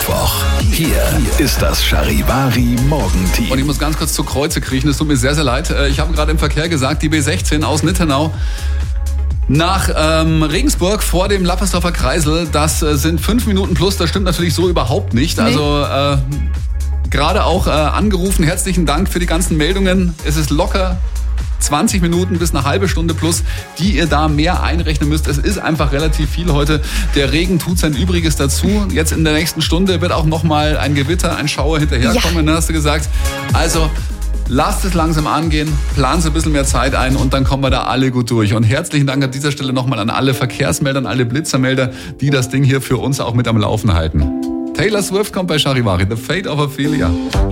Mittwoch. Hier ist das Charivari Morgenteam. Und ich muss ganz kurz zu Kreuze kriechen, es tut mir sehr, sehr leid. Ich habe gerade im Verkehr gesagt, die B16 aus Nittenau nach Regensburg vor dem Lappersdorfer Kreisel, das sind 5 Minuten plus, das stimmt natürlich so überhaupt nicht. Nee. Also gerade auch angerufen, herzlichen Dank für die ganzen Meldungen. Es ist locker 20 Minuten bis eine halbe Stunde plus, die ihr da mehr einrechnen müsst. Es ist einfach relativ viel heute. Der Regen tut sein Übriges dazu. Jetzt in der nächsten Stunde wird auch nochmal ein Gewitter, ein Schauer hinterherkommen, hast du gesagt. Also lasst es langsam angehen, plant ein bisschen mehr Zeit ein und dann kommen wir da alle gut durch. Und herzlichen Dank an dieser Stelle nochmal an alle Verkehrsmelder, an alle Blitzermelder, die das Ding hier für uns auch mit am Laufen halten. Taylor Swift kommt bei Charivari, The Fate of Ophelia.